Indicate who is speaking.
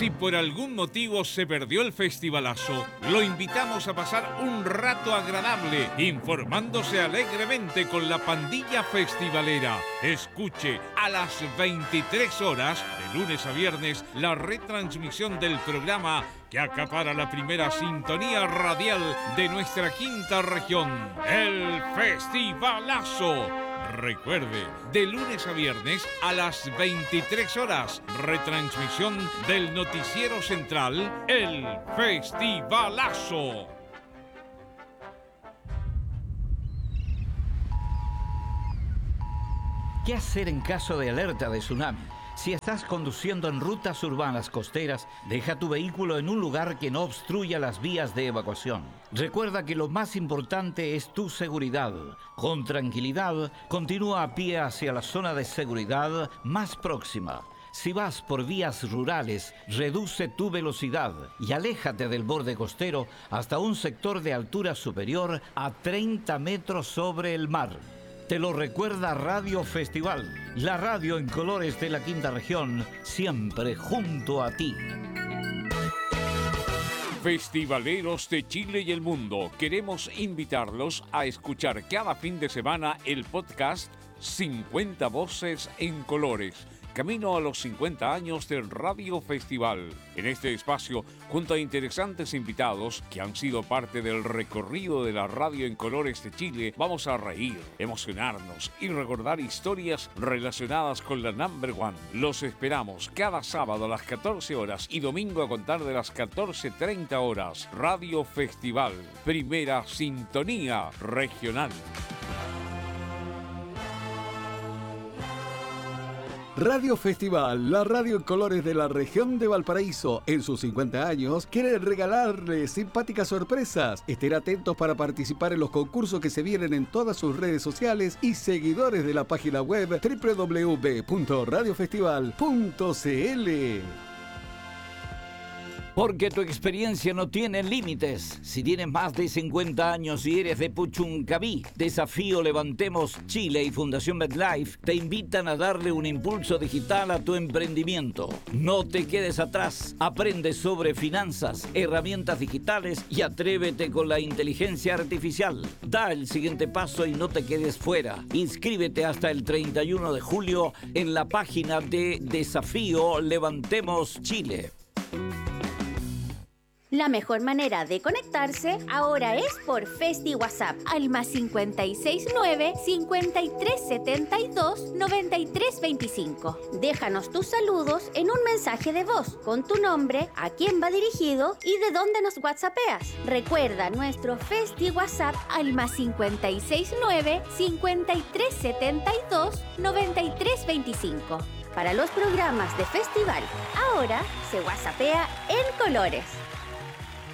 Speaker 1: Si por algún motivo se perdió el festivalazo, lo invitamos a pasar un rato agradable, informándose alegremente con la pandilla festivalera. Escuche a las 23 horas, de lunes a viernes, la retransmisión del programa que acapara la primera sintonía radial de nuestra quinta región, el Festivalazo. Recuerde, de lunes a viernes a las 23 horas, retransmisión del noticiero central, el Festivalazo.
Speaker 2: ¿Qué hacer en caso de alerta de tsunami? Si estás conduciendo en rutas urbanas costeras, deja tu vehículo en un lugar que no obstruya las vías de evacuación. Recuerda que lo más importante es tu seguridad. Con tranquilidad, continúa a pie hacia la zona de seguridad más próxima. Si vas por vías rurales, reduce tu velocidad y aléjate del borde costero hasta un sector de altura superior a 30 metros sobre el mar. Te lo recuerda Radio Festival, la radio en colores de la quinta región, siempre junto a ti.
Speaker 1: Festivaleros de Chile y el mundo, queremos invitarlos a escuchar cada fin de semana el podcast 50 Voces en Colores, camino a los 50 años del Radio Festival. En este espacio, junto a interesantes invitados que han sido parte del recorrido de la radio en colores de Chile, vamos a reír, emocionarnos y recordar historias relacionadas con la Number One. Los esperamos cada sábado a las 14 horas y domingo a contar de las 14:30 horas. Radio Festival, primera sintonía regional.
Speaker 3: Radio Festival, la radio en colores de la región de Valparaíso, en sus 50 años, quiere regalarles simpáticas sorpresas. Estén atentos para participar en los concursos que se vienen en todas sus redes sociales y seguidores de la página web www.radiofestival.cl.
Speaker 2: Porque tu experiencia no tiene límites. Si tienes más de 50 años y eres de Puchuncaví, Desafío Levantemos Chile y Fundación MedLife te invitan a darle un impulso digital a tu emprendimiento. No te quedes atrás. Aprende sobre finanzas, herramientas digitales y atrévete con la inteligencia artificial. Da el siguiente paso y no te quedes fuera. Inscríbete hasta el 31 de julio en la página de Desafío Levantemos Chile.
Speaker 4: La mejor manera de conectarse ahora es por FestiWhatsApp al más 569-5372-9325. Déjanos tus saludos en un mensaje de voz con tu nombre, a quién va dirigido y de dónde nos whatsappeas. Recuerda nuestro FestiWhatsApp al más 569-5372-9325. Para los programas de festival, ahora se whatsappea en colores.